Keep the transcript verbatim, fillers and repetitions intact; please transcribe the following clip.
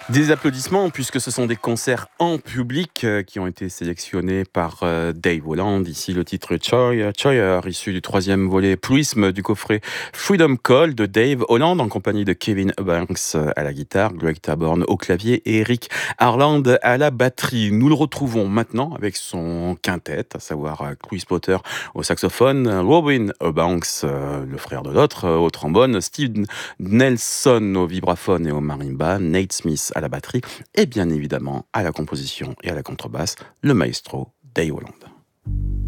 Des applaudissements puisque ce sont des concerts en public euh, qui ont été sélectionnés par euh, Dave Holland. Ici le titre Choir, Choir, issu du troisième volet Pluisme du coffret Freedom Call de Dave Holland en compagnie de Kevin Banks euh, à la guitare, Greg Taborn au clavier et Eric Harland à la batterie. Nous le retrouvons maintenant avec son quintet, à savoir euh, Chris Potter au saxophone, Robin Banks, euh, le frère de l'autre, euh, au trombone, Steve Nelson au vibraphone et au marimba, Nate Smith à la batterie et bien évidemment à la composition et à la contrebasse, le maestro Dave Holland.